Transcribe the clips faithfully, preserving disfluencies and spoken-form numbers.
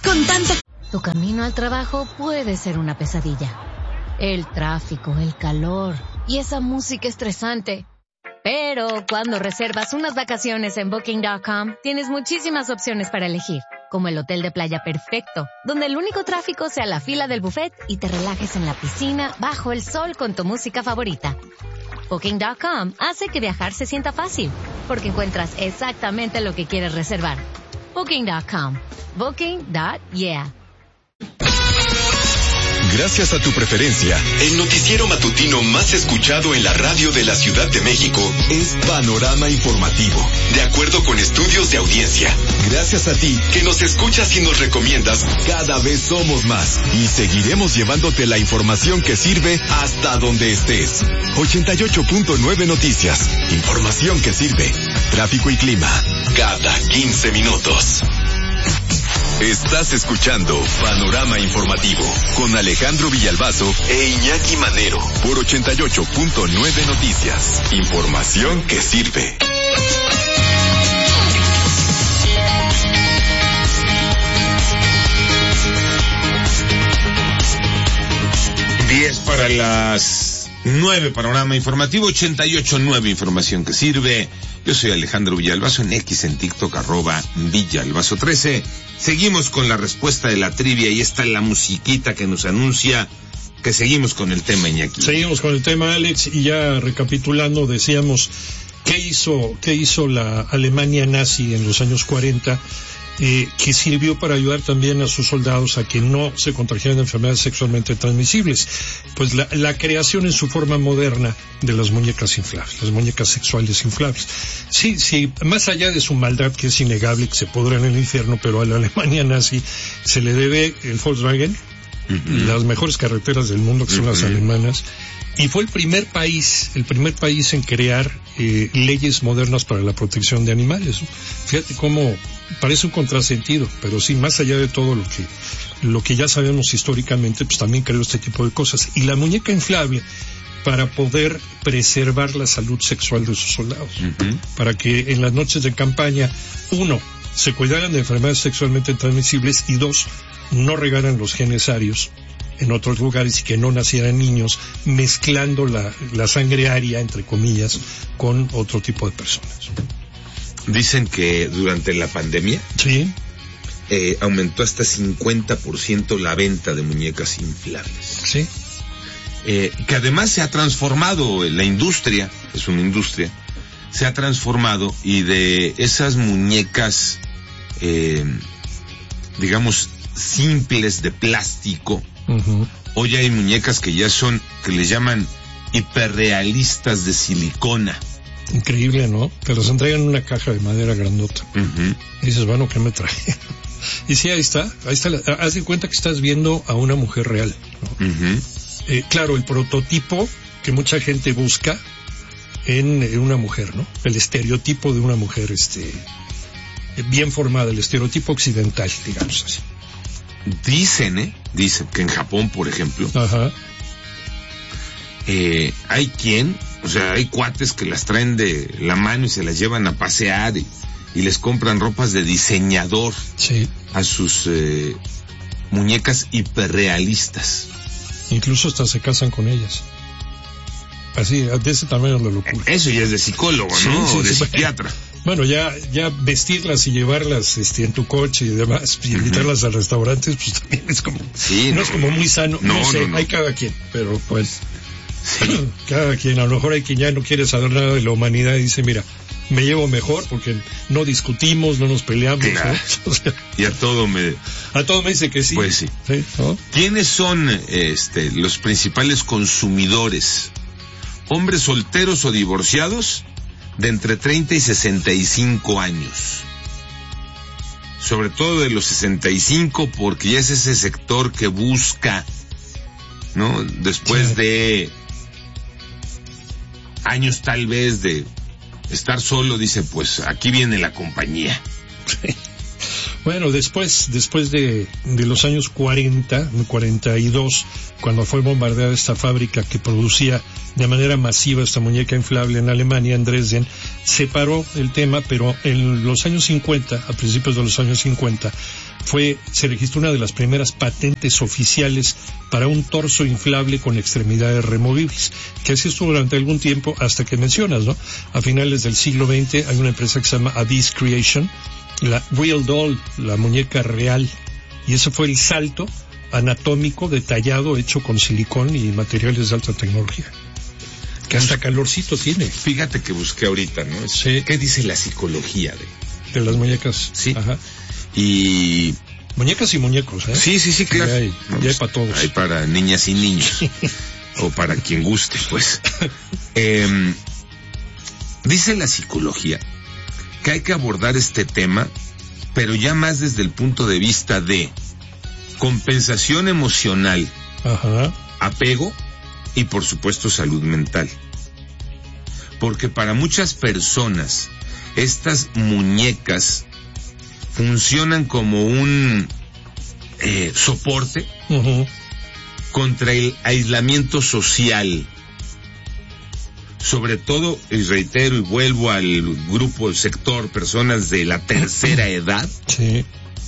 con tanto... Tu camino al trabajo puede ser una pesadilla. El tráfico, el calor y esa música estresante. Pero cuando reservas unas vacaciones en Booking punto com, tienes muchísimas opciones para elegir, como el hotel de playa perfecto, donde el único tráfico sea la fila del buffet y te relajes en la piscina bajo el sol con tu música favorita. Booking punto com hace que viajar se sienta fácil, porque encuentras exactamente lo que quieres reservar. Booking punto com. Booking punto yeah. Gracias a tu preferencia, el noticiero matutino más escuchado en la radio de la Ciudad de México es Panorama Informativo, de acuerdo con estudios de audiencia. Gracias a ti, que nos escuchas y nos recomiendas, cada vez somos más y seguiremos llevándote la información que sirve hasta donde estés. ochenta y ocho punto nueve Noticias, información que sirve. Tráfico y clima, cada quince minutos. Estás escuchando Panorama Informativo con Alejandro Villalbazo e Iñaki Manero por ochenta y ocho punto nueve Noticias. Información que sirve. diez para las nueve, Panorama Informativo, ochenta y ocho punto nueve, información que sirve. Yo soy Alejandro Villalbazo, en X, en TikTok, arroba Villalbazo trece. Seguimos con la respuesta de la trivia y está la musiquita que nos anuncia que seguimos con el tema, Iñaki. Seguimos con el tema, Alex, y ya recapitulando, decíamos, ¿qué hizo, qué hizo la Alemania nazi en los años cuarenta? Eh, que sirvió para ayudar también a sus soldados a que no se contagiaran de enfermedades sexualmente transmisibles. Pues la, la creación en su forma moderna de las muñecas inflables, las muñecas sexuales inflables. Sí, sí, más allá de su maldad, que es innegable, que se podrá en el infierno, pero a la Alemania nazi se le debe el Volkswagen, uh-huh. las mejores carreteras del mundo, que son uh-huh. las alemanas, y fue el primer país, el primer país en crear eh, leyes modernas para la protección de animales. Fíjate cómo parece un contrasentido, pero sí, más allá de todo lo que lo que ya sabemos históricamente, pues también creó este tipo de cosas. Y la muñeca inflable, para poder preservar la salud sexual de sus soldados, uh-huh. para que en las noches de campaña, uno, se cuidaran de enfermedades sexualmente transmisibles, y dos, no regaran los genes arios en otros lugares y que no nacieran niños mezclando la, la sangre aria, entre comillas, con otro tipo de personas. Dicen que durante la pandemia sí. eh, aumentó hasta cincuenta por ciento la venta de muñecas inflables. Sí. Eh, que además se ha transformado la industria, es una industria, se ha transformado, y de esas muñecas, eh, digamos, simples de plástico, uh-huh. hoy hay muñecas que ya son, que les llaman hiperrealistas de silicona. Increíble, ¿no? Te los entregan en una caja de madera grandota. Uh-huh. Y dices, bueno, ¿qué me trae? Y sí, ahí está, ahí está. La, haz de cuenta que estás viendo a una mujer real, ¿no? Uh-huh. Eh, claro, el prototipo que mucha gente busca en, en una mujer, ¿no? El estereotipo de una mujer, este, bien formada, el estereotipo occidental, digamos así. Dicen, ¿eh? Dicen que en Japón, por ejemplo, ajá. Eh, hay quien, o sea, hay cuates que las traen de la mano y se las llevan a pasear y, y les compran ropas de diseñador sí. a sus eh, muñecas hiperrealistas. Incluso hasta se casan con ellas. Así, de ese tamaño de locura. Eso ya es de psicólogo, ¿no? Sí, sí, o de sí, psiquiatra. Bueno, ya ya vestirlas y llevarlas este en tu coche y demás, y invitarlas uh-huh. a restaurantes, pues también es como, sí, no, no es como muy sano. No, no sé, no, no. hay cada quien, pero pues, sí. cada quien, a lo mejor hay quien ya no quiere saber nada de la humanidad y dice, mira, me llevo mejor porque no discutimos, no nos peleamos, claro. ¿no? O sea, y a todo me... A todo me dice que sí. Pues sí. ¿Sí? ¿No? ¿Quiénes son este los principales consumidores? ¿Hombres solteros o divorciados de entre treinta y sesenta y cinco años? Sobre todo de los sesenta y cinco, porque ya es ese sector que busca, ¿no? Después sí. de años tal vez de estar solo, dice, pues aquí viene la compañía. Sí. Bueno, después, después de, de los años cuarenta, cuarenta y dos, cuando fue bombardeada esta fábrica que producía de manera masiva esta muñeca inflable en Alemania, en Dresden, se paró el tema, pero en los años cincuenta, a principios de los años cincuenta, fue, se registró una de las primeras patentes oficiales para un torso inflable con extremidades removibles, que así estuvo durante algún tiempo hasta que mencionas, ¿no? A finales del siglo veinte hay una empresa que se llama Abyss Creation, la Real Doll, la muñeca real, y ese fue el salto anatómico detallado hecho con silicón y materiales de alta tecnología, que hasta calorcito tiene. Fíjate que busqué ahorita, ¿no? Sí. ¿Qué dice la psicología de, de las muñecas? Sí. Ajá. Y muñecas y muñecos, ¿eh? sí, sí, sí, claro. Ya hay, ya hay para todos. Hay para niñas y niños. O para quien guste, pues. Eh, dice la psicología que hay que abordar este tema, pero ya más desde el punto de vista de compensación emocional, Ajá. apego y por supuesto salud mental. Porque para muchas personas estas muñecas funcionan como un eh, soporte Uh-huh. contra el aislamiento social. Sobre todo, y reitero y vuelvo al grupo, el sector, personas de la tercera edad, Sí.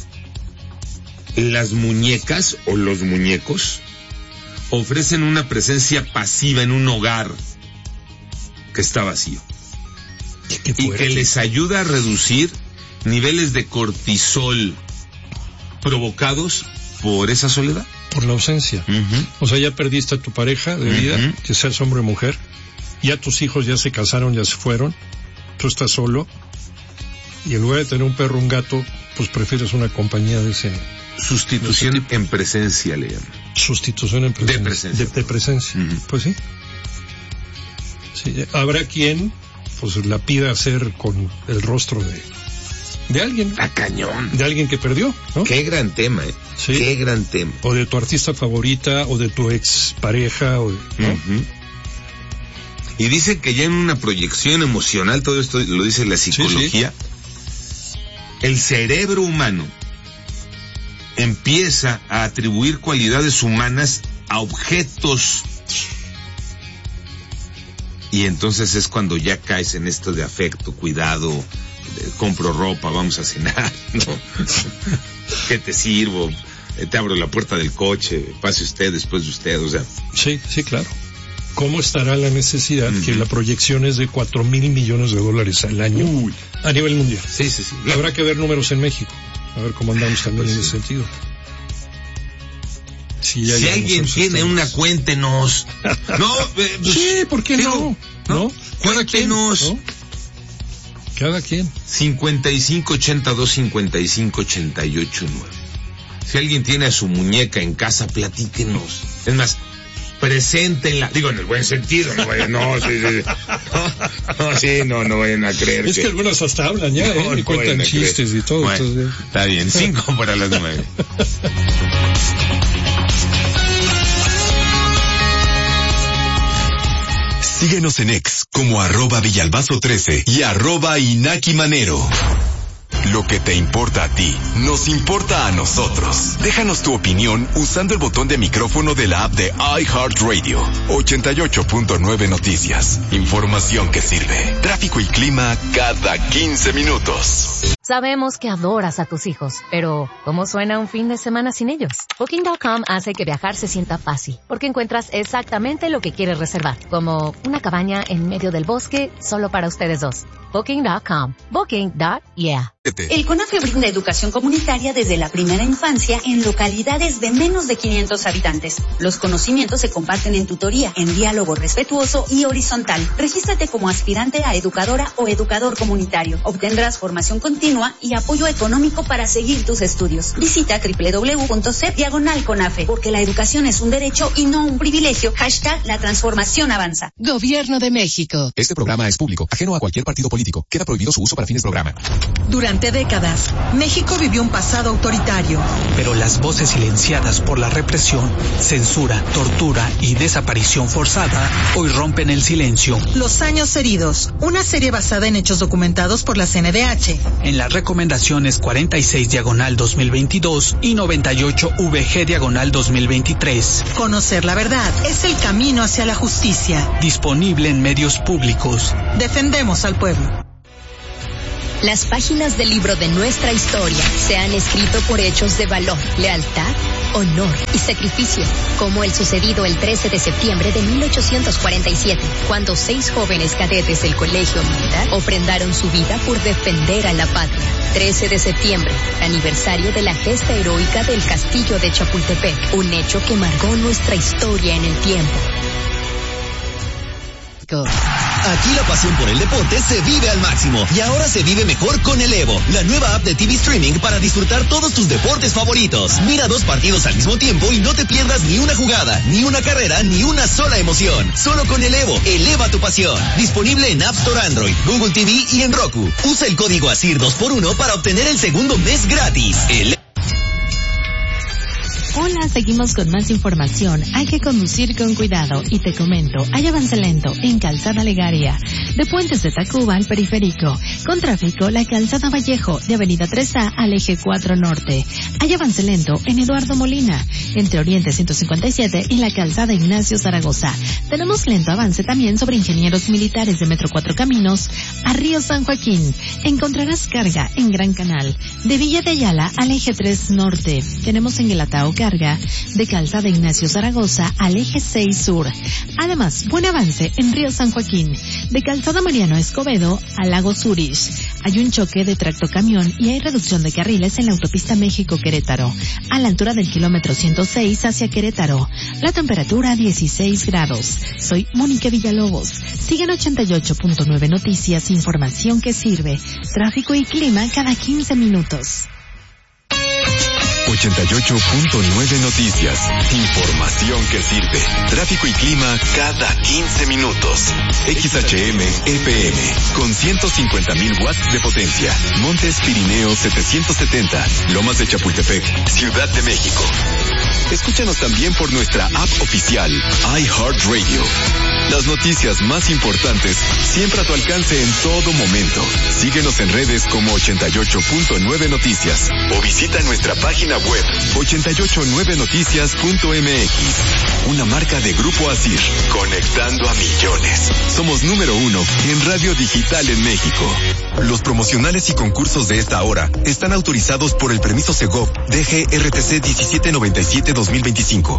las muñecas o los muñecos ofrecen una presencia pasiva en un hogar que está vacío. Qué Y fuerte. que les ayuda a reducir niveles de cortisol provocados por esa soledad. Por la ausencia. Uh-huh. O sea, ya perdiste a tu pareja de vida, Uh-huh. que seas hombre o mujer, ya tus hijos ya se casaron, ya se fueron, tú estás solo, y en lugar de tener un perro o un gato, pues prefieres una compañía de ese... Sustitución de ese en presencia, le llaman. Sustitución en presencia. De presencia. De, de presencia. Uh-huh. Pues sí. Sí. Habrá quien pues la pida hacer con el rostro de, de alguien. ¡A cañón! De alguien que perdió, ¿no? ¡Qué gran tema, eh! Sí. ¡Qué gran tema! O de tu artista favorita, o de tu ex pareja, o, ¿no? Uh-huh. Y dicen que ya en una proyección emocional, todo esto lo dice la psicología, sí, sí. El cerebro humano empieza a atribuir cualidades humanas a objetos. Y entonces es cuando ya caes en esto de afecto, cuidado, de, compro ropa, vamos a cenar, ¿no? ¿Qué te sirvo? Te abro la puerta del coche, pase usted después de usted, o sea. Sí, sí, claro. ¿Cómo estará la necesidad? Uh-huh. Que la proyección es de cuatro mil millones de dólares al año Uy. a nivel mundial. Sí, sí, sí. Habrá que ver números en México, a ver cómo andamos también pues en sí. ese sentido. Si, si alguien tiene temas. Una, cuéntenos. No, eh, pues, sí, ¿por qué no? ¿No? ¿No? Cuéntenos. Quien, ¿no? Cada quien. cincuenta y cinco ochenta y dos cincuenta y cinco ochenta y ocho nueve. Si alguien tiene a su muñeca en casa, platíquenos. Es más, preséntenla, digo en el buen sentido, no vayan, no, sí, sí, no, no, sí, no, no vayan a creer. Es que, que algunos hasta hablan ya, no, ¿eh? Y no cuentan chistes creer. Y todo. Bueno, entonces... Está bien, cinco para las nueve. Síguenos en X como arroba Villalbazo trece y arroba Inaki Manero. Lo que te importa a ti, nos importa a nosotros. Déjanos tu opinión usando el botón de micrófono de la app de iHeartRadio. ochenta y ocho punto nueve Noticias. Información que sirve. Tráfico y clima cada quince minutos. Sabemos que adoras a tus hijos, pero ¿cómo suena un fin de semana sin ellos? Booking punto com hace que viajar se sienta fácil, porque encuentras exactamente lo que quieres reservar, como una cabaña en medio del bosque solo para ustedes dos. Booking punto com. Booking punto yeah. El CONAFE brinda educación comunitaria desde la primera infancia en localidades de menos de quinientos habitantes. Los conocimientos se comparten en tutoría, en diálogo respetuoso y horizontal. Regístrate como aspirante a educadora o educador comunitario. Obtendrás formación continua y apoyo económico para seguir tus estudios. Visita doble u doble u doble u punto c diagonal CONAFE, porque la educación es un derecho y no un privilegio. Hashtag la transformación avanza. Gobierno de México. Este programa es público, ajeno a cualquier partido político. político. Queda prohibido su uso para fines programa. Durante décadas, México vivió un pasado autoritario. Pero las voces silenciadas por la represión, censura, tortura y desaparición forzada hoy rompen el silencio. Los años heridos, una serie basada en hechos documentados por la C N D H. En las recomendaciones cuarenta y seis diagonal dos mil veintidós y noventa y ocho V G diagonal dos mil veintitrés. Conocer la verdad es el camino hacia la justicia. Disponible en medios públicos. Defendemos al pueblo. Las páginas del libro de nuestra historia se han escrito por hechos de valor, lealtad, honor y sacrificio, como el sucedido el trece de septiembre de mil ochocientos cuarenta y siete, cuando seis jóvenes cadetes del Colegio Militar ofrendaron su vida por defender a la patria. trece de septiembre, aniversario de la gesta heroica del Castillo de Chapultepec, un hecho que marcó nuestra historia en el tiempo. Aquí la pasión por el deporte se vive al máximo y ahora se vive mejor con el Evo, la nueva app de T V Streaming para disfrutar todos tus deportes favoritos. Mira dos partidos al mismo tiempo y no te pierdas ni una jugada, ni una carrera, ni una sola emoción. Solo con el Evo, eleva tu pasión. Disponible en App Store Android, Google T V y en Roku. Usa el código A S I R dos por uno para obtener el segundo mes gratis. El Hola, seguimos con más información. Hay que conducir con cuidado y te comento, hay avance lento en Calzada Legaria, de Puentes de Tacuba al Periférico, con tráfico la Calzada Vallejo de Avenida tres A al Eje cuatro Norte. Hay avance lento en Eduardo Molina, entre Oriente ciento cincuenta y siete y la Calzada Ignacio Zaragoza. Tenemos lento avance también sobre Ingenieros Militares de Metro Cuatro Caminos a Río San Joaquín. Encontrarás carga en Gran Canal, de Villa de Ayala al Eje tres Norte. Tenemos en Guelatao carga de Calzada Ignacio Zaragoza al Eje seis Sur. Además, buen avance en Río San Joaquín, de Calzada Mariano Escobedo al Lago Zurich. Hay un choque de tractocamión y hay reducción de carriles en la autopista México-Querétaro, a la altura del kilómetro ciento seis hacia Querétaro. La temperatura dieciséis grados. Soy Mónica Villalobos. Sigan ochenta y ocho punto nueve Noticias, información que sirve. Tráfico y clima cada quince minutos. ochenta y ocho punto nueve Noticias. Información que sirve. Tráfico y clima cada quince minutos. X H M E P M con ciento cincuenta mil watts de potencia. Montes Pirineos setecientos setenta. Lomas de Chapultepec, Ciudad de México. Escúchanos también por nuestra app oficial iHeartRadio. Las noticias más importantes siempre a tu alcance en todo momento. Síguenos en redes como ochenta y ocho punto nueve Noticias o visita nuestra página web ochenta y ocho nueve noticias punto m x. Una marca de Grupo A S I R, conectando a millones. Somos número uno en radio digital en México. Los promocionales y concursos de esta hora están autorizados por el permiso Segov D G R T C diecisiete noventa y siete dos mil veinticinco.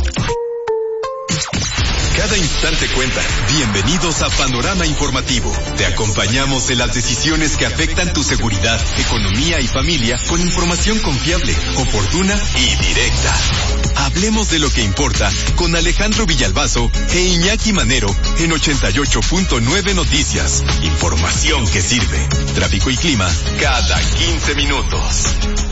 Cada instante cuenta. Bienvenidos a Panorama Informativo. Te acompañamos en las decisiones que afectan tu seguridad, economía y familia con información confiable, oportuna y directa. Hablemos de lo que importa con Alejandro Villalbazo e Iñaki Manero en ochenta y ocho punto nueve Noticias. Información que sirve. Tráfico y clima cada quince minutos.